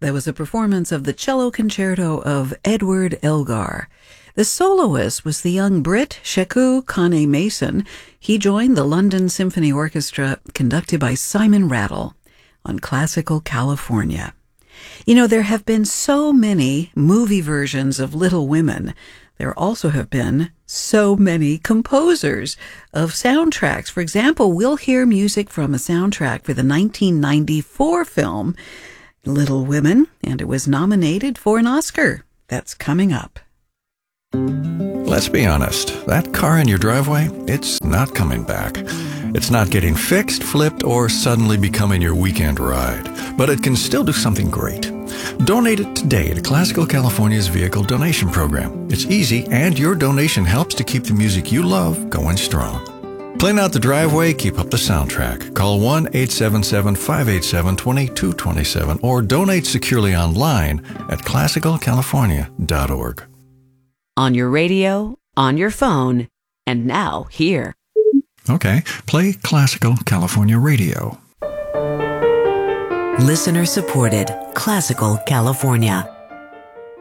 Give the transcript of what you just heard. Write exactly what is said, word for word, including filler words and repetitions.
That was a performance of the cello concerto of Edward Elgar. The soloist was the young Brit Sheku Kane Mason. He joined the London Symphony Orchestra, conducted by Simon Rattle, on Classical California. You know, there have been so many movie versions of Little Women. There also have been so many composers of soundtracks. For example, we'll hear music from a soundtrack for the nineteen ninety-four film Little Women, and it was nominated for an Oscar. That's coming up. Let's be honest, that car in your driveway, it's not coming back. It's not getting fixed, flipped, or suddenly becoming your weekend ride. But it can still do something great. Donate it today to Classical California's Vehicle Donation Program. It's easy, and your donation helps to keep the music you love going strong. Clean out the driveway, keep up the soundtrack. Call one eight seven seven, five eight seven, two two two seven or donate securely online at classical california dot org. On your radio, on your phone, and now here. Okay, play Classical California Radio. Listener supported Classical California.